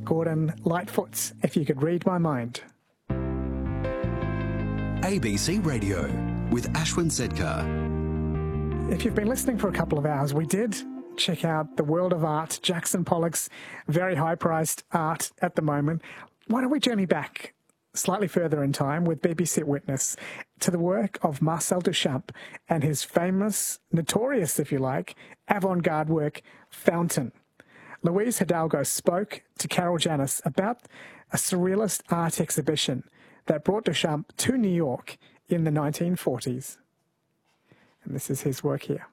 Gordon Lightfoot's If You Could Read My Mind. ABC Radio with Ashwin Sedkar. If you've been listening for a couple of hours, we did check out the world of art, Jackson Pollock's very high-priced art at the moment. Why don't we journey back slightly further in time with BBC Witness to the work of Marcel Duchamp and his famous, notorious, if you like, avant-garde work, Fountain. Louise Hidalgo spoke to Carol Janis about a surrealist art exhibition that brought Duchamp to New York in the 1940s. And this is his work here.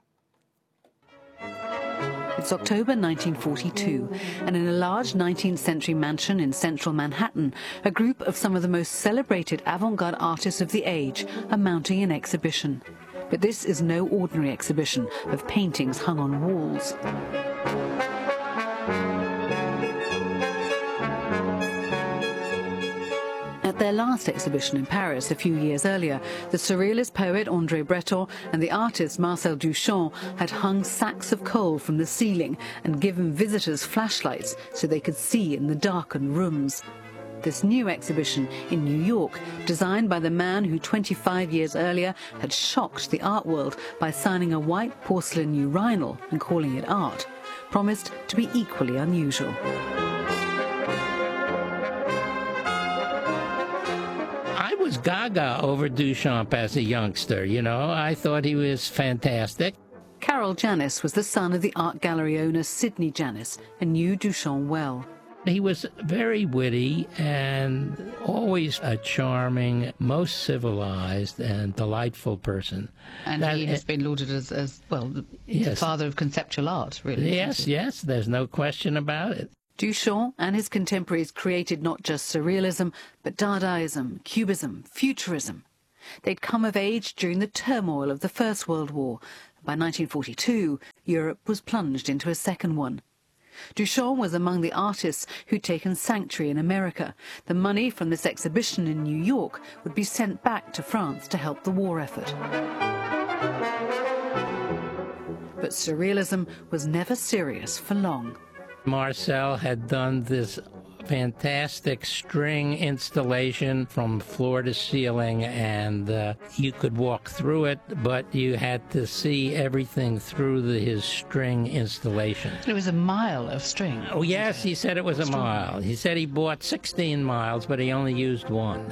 It's October 1942, and in a large 19th century mansion in central Manhattan, a group of some of the most celebrated avant-garde artists of the age are mounting an exhibition. But this is no ordinary exhibition of paintings hung on walls. At their last exhibition in Paris a few years earlier, the surrealist poet André Breton and the artist Marcel Duchamp had hung sacks of coal from the ceiling and given visitors flashlights so they could see in the darkened rooms. This new exhibition in New York, designed by the man who 25 years earlier had shocked the art world by signing a white porcelain urinal and calling it art, promised to be equally unusual. I was gaga over Duchamp as a youngster, you know. I thought he was fantastic. Carol Janis was the son of the art gallery owner Sidney Janis and knew Duchamp well. He was very witty and always a charming, most civilized and delightful person. And he has been lauded as the father of conceptual art, really. Yes, there's no question about it. Duchamp and his contemporaries created not just surrealism, but Dadaism, Cubism, Futurism. They'd come of age during the turmoil of the First World War. By 1942, Europe was plunged into a second one. Duchamp was among the artists who'd taken sanctuary in America. The money from this exhibition in New York would be sent back to France to help the war effort. But surrealism was never serious for long. Marcel had done this fantastic string installation from floor to ceiling, and you could walk through it, but you had to see everything through his string installation. It was a mile of string. Oh, yes, he said it was a mile. He said he bought 16 miles, but he only used one.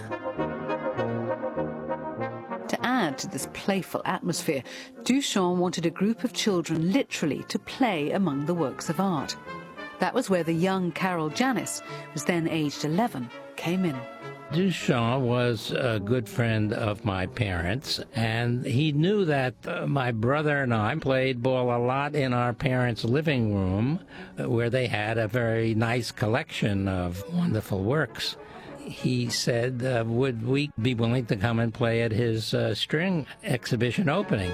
To add to this playful atmosphere, Duchamp wanted a group of children literally to play among the works of art. That was where the young Carol Janis, who was then aged 11, came in. Duchamp was a good friend of my parents, and he knew that my brother and I played ball a lot in our parents' living room, where they had a very nice collection of wonderful works. He said, would we be willing to come and play at his string exhibition opening?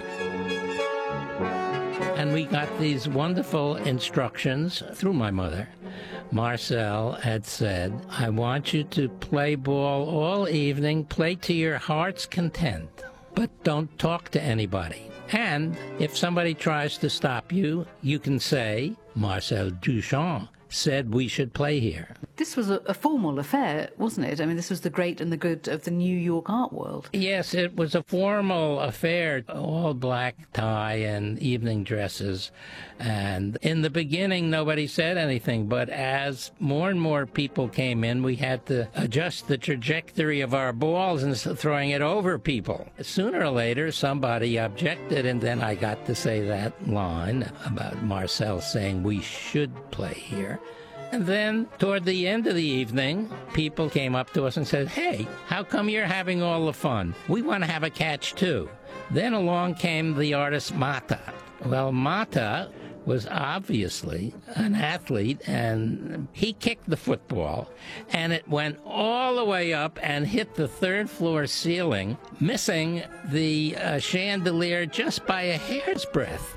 And we got these wonderful instructions through my mother. Marcel had said, I want you to play ball all evening, play to your heart's content, but don't talk to anybody. And if somebody tries to stop you, you can say, Marcel Duchamp said we should play here. This was a formal affair, wasn't it? I mean, this was the great and the good of the New York art world. Yes, it was a formal affair, all black tie and evening dresses. And in the beginning, nobody said anything, but as more and more people came in, we had to adjust the trajectory of our balls and throwing it over people. Sooner or later, somebody objected, and then I got to say that line about Marcel saying we should play here. And then, toward the end of the evening, people came up to us and said, hey, how come you're having all the fun? We want to have a catch, too. Then along came the artist Mata. Well, Mata was obviously an athlete, and he kicked the football, and it went all the way up and hit the third-floor ceiling, missing the chandelier just by a hair's breadth.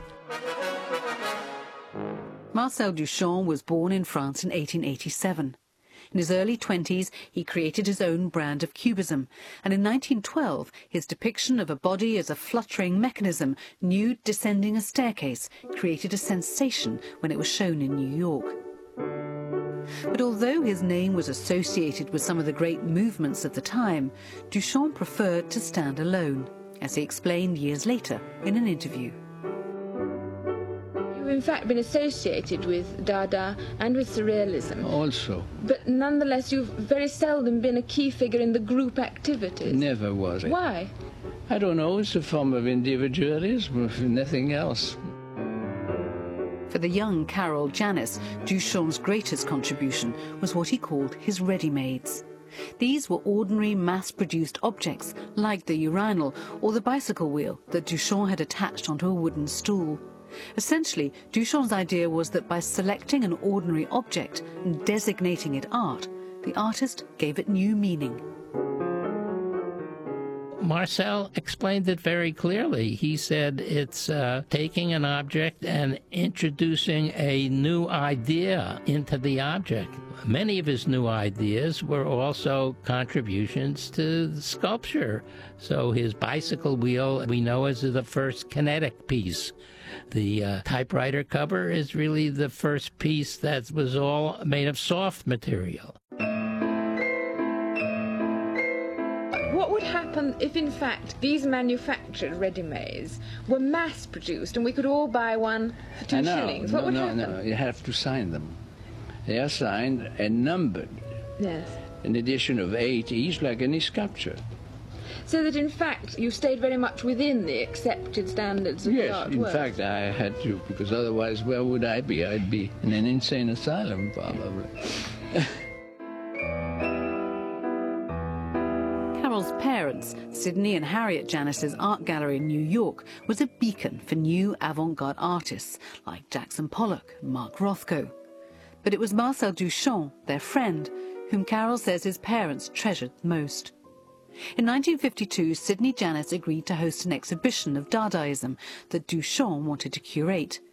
Marcel Duchamp was born in France in 1887. In his early 20s, he created his own brand of Cubism, and in 1912, his depiction of a body as a fluttering mechanism, nude descending a staircase, created a sensation when it was shown in New York. But although his name was associated with some of the great movements of the time, Duchamp preferred to stand alone, as he explained years later in an interview. You've in fact been associated with Dada and with Surrealism. Also. But nonetheless, you've very seldom been a key figure in the group activities. Never was. Why? I don't know, it's a form of individualism, if nothing else. For the young Carol Janis, Duchamp's greatest contribution was what he called his ready-mades. These were ordinary mass-produced objects, like the urinal or the bicycle wheel that Duchamp had attached onto a wooden stool. Essentially, Duchamp's idea was that by selecting an ordinary object and designating it art, the artist gave it new meaning. Marcel explained it very clearly. He said it's taking an object and introducing a new idea into the object. Many of his new ideas were also contributions to the sculpture. So his bicycle wheel we know as the first kinetic piece. The typewriter cover is really the first piece that was all made of soft material. What would happen if, in fact, these manufactured ready-mades were mass-produced and we could all buy one for 2 shillings? What would happen? No, you have to sign them. They are signed and numbered. Yes. An edition of 8 each, like any sculpture. So that, in fact, you stayed very much within the accepted standards of the artwork? Yes, in fact, I had to, because otherwise, where would I be? I'd be in an insane asylum, probably. Carol's parents, Sidney and Harriet Janis's art gallery in New York, was a beacon for new avant-garde artists like Jackson Pollock and Mark Rothko. But it was Marcel Duchamp, their friend, whom Carol says his parents treasured most. In 1952, Sidney Janis agreed to host an exhibition of Dadaism that Duchamp wanted to curate.